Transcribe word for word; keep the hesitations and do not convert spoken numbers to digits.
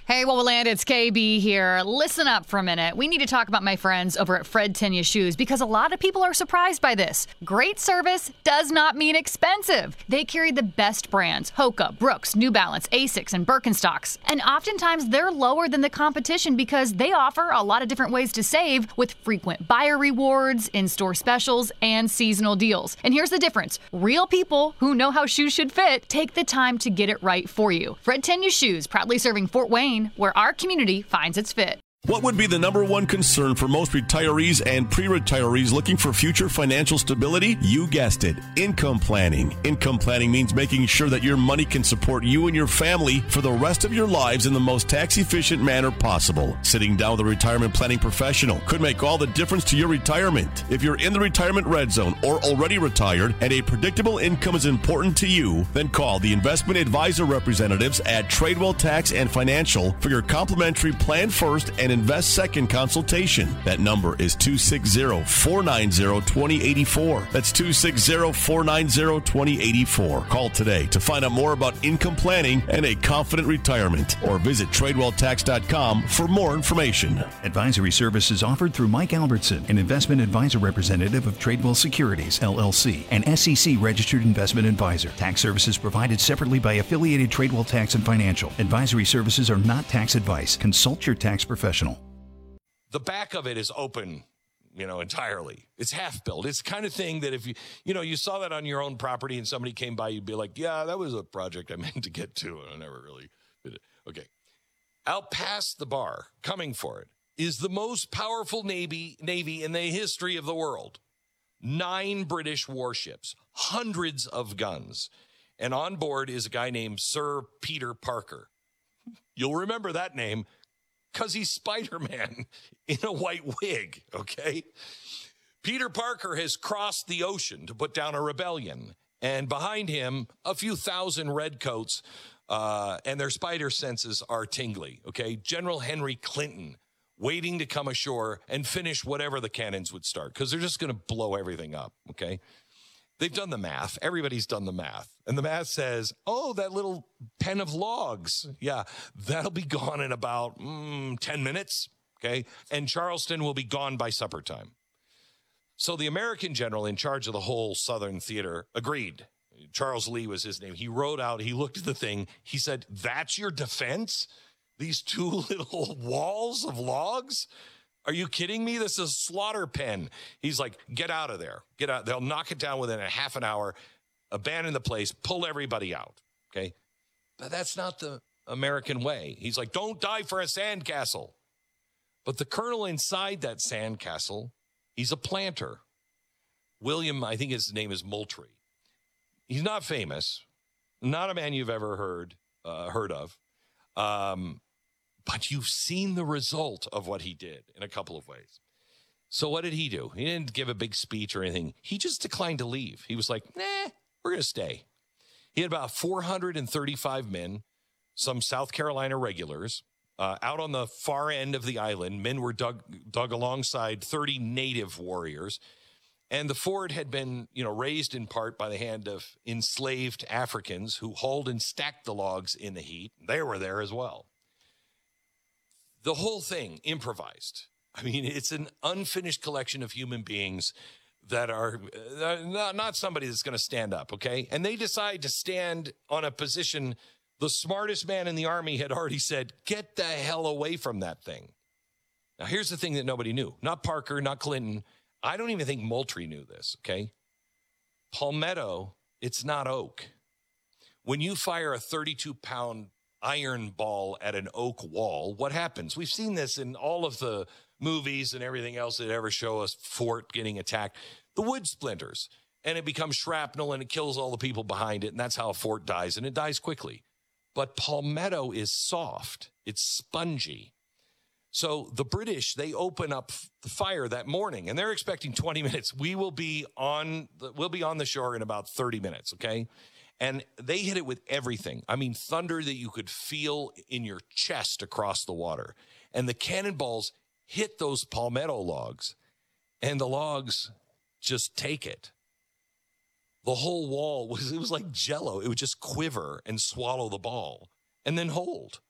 Hey, what will land? It's K B here. Listen up for a minute. We need to talk about my friends over at Fred Tenya Shoes because a lot of people are surprised by this. Great service does not mean expensive. They carry the best brands: Hoka, Brooks, New Balance, Asics, and Birkenstocks. And oftentimes they're lower than the competition because they offer a lot of different ways to save with frequent buyer rewards, in-store specials, and seasonal deals. And here's the difference. Real people who know how shoes should fit take the time to get it right for you. Fred Tenya Shoes, proudly serving Fort Wayne, where our community finds its fit. What would be the number one concern for most retirees and pre-retirees looking for future financial stability? You guessed it, income planning. Income planning means making sure that your money can support you and your family for the rest of your lives in the most tax-efficient manner possible. Sitting down with a retirement planning professional could make all the difference to your retirement. If you're in the retirement red zone or already retired and a predictable income is important to you, then call the investment advisor representatives at Tradewell Tax and Financial for your complimentary Plan First and Invest Second consultation. That number is two six zero, four nine zero, two zero eight four. That's two six zero, four nine zero, two zero eight four. Call today to find out more about income planning and a confident retirement, or visit Tradewell Tax dot com for more information. Advisory services offered through Mike Albertson, an investment advisor representative of Tradewell Securities, L L C, an S E C registered investment advisor. Tax services provided separately by affiliated Tradewell Tax and Financial. Advisory services are not tax advice. Consult your tax professional. The back of it is open, you know, entirely. It's half built. It's the kind of thing that if you, you know, you saw that on your own property and somebody came by, you'd be like, yeah, that was a project I meant to get to, and I never really did it. Okay. Out past the bar, coming for it, is the most powerful Navy, Navy in the history of the world. Nine British warships, hundreds of guns. And on board is a guy named Sir Peter Parker. You'll remember that name because he's Spider-Man in a white wig, okay? Peter Parker has crossed the ocean to put down a rebellion, and behind him, a few thousand redcoats, uh, and their spider senses are tingly, okay? General Henry Clinton waiting to come ashore and finish whatever the cannons would start, because they're just going to blow everything up, okay? They've done the math. Everybody's done the math. And the math says, oh, that little pen of logs, yeah, that'll be gone in about mm, ten minutes, okay? And Charleston will be gone by supper time. So the American general in charge of the whole Southern theater agreed. Charles Lee was his name. He wrote out, he looked at the thing. He said, that's your defense? These two little walls of logs? Are you kidding me? This is a slaughter pen. He's like, get out of there. Get out. They'll knock it down within a half an hour, abandon the place, pull everybody out, okay? But that's not the American way. He's like, don't die for a sandcastle. But the colonel inside that sandcastle, he's a planter. William, I think his name is Moultrie. He's not famous, not a man you've ever heard, uh, heard of. Um, But you've seen the result of what he did in a couple of ways. So what did he do? He didn't give a big speech or anything. He just declined to leave. He was like, nah, we're going to stay. He had about four hundred thirty-five men, some South Carolina regulars, uh, out on the far end of the island. Men were dug, dug alongside thirty native warriors. And the fort had been, you know, raised in part by the hand of enslaved Africans who hauled and stacked the logs in the heat. They were there as well. The whole thing improvised. I mean, it's an unfinished collection of human beings that are uh, not, not somebody that's going to stand up, okay? And they decide to stand on a position the smartest man in the army had already said, get the hell away from that thing. Now, here's the thing that nobody knew. Not Parker, not Clinton. I don't even think Moultrie knew this, okay? Palmetto, it's not oak. When you fire a thirty-two pound iron ball at an oak wall, what happens? We've seen this in all of the movies and everything else that ever show us fort getting attacked. The wood splinters, and it becomes shrapnel, and it kills all the people behind it, and that's how a fort dies, and it dies quickly. But palmetto is soft. It's spongy. So the British, they open up the fire that morning, and they're expecting twenty minutes. We will be on the, we'll be on the shore in about thirty minutes, okay? And they hit it with everything. I mean, thunder that you could feel in your chest across the water. And the cannonballs hit those palmetto logs, and the logs just take it. The whole wall was, it was like jello. It would just quiver and swallow the ball and then hold.